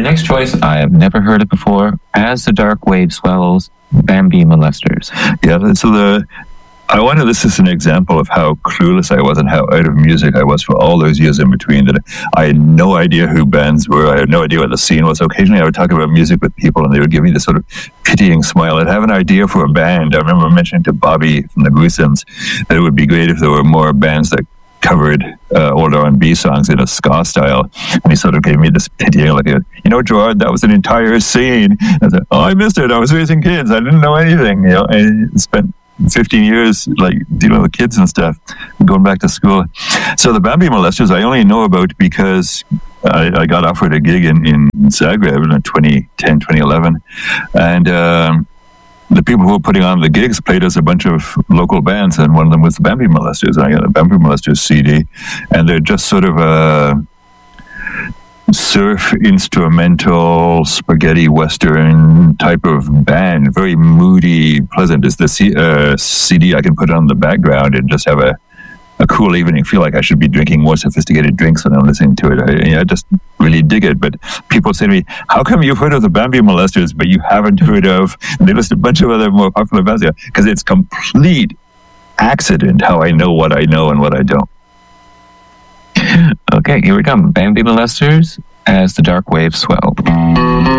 Your next choice, I have never heard it before. As the Dark Wave Swells, Bambi Molesters. Yeah, so this is an example of how clueless I was and how out of music I was for all those years in between, that I had no idea who bands were. I had no idea what the scene was. Occasionally I would talk about music with people and they would give me this sort of pitying smile. I'd have an idea for a band. I remember mentioning to Bobby from the Goosens that it would be great if there were more bands that covered old R&B songs in a ska style. And he sort of gave me this pitying, like, Gerard, that was an entire scene. I said, I missed it. I was raising kids. I didn't know anything. I spent 15 years like dealing with kids and stuff, going back to school. So the Bambi Molesters I only know about because I got offered a gig in Zagreb in 2010, 2011. And the people who were putting on the gigs played us a bunch of local bands, and one of them was the Bambi Molesters. And I got a Bambi Molesters CD, and they're just sort of a surf instrumental spaghetti western type of band, very moody, pleasant. It's the CD I can put on the background and just have a cool evening, feel like I should be drinking more sophisticated drinks when I'm listening to it. I just really dig it. But people say to me, how come you've heard of the Bambi Molesters but you haven't heard of, and they list a bunch of other more popular bands? Because it's complete accident how I know what I know and what I don't. Okay, here we come. Bambi Molesters, As the Dark Waves Swell.